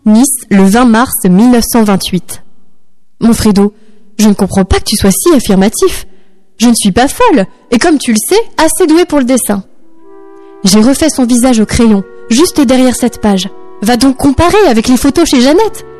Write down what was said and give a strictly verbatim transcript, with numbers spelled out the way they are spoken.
Nice, le vingt mars mille neuf cent vingt-huit. Monfredo, je ne comprends pas que tu sois si affirmatif. Je ne suis pas folle, et comme tu le sais, assez douée pour le dessin. J'ai refait son visage au crayon, juste derrière cette page. Va donc comparer avec les photos chez Jeannette.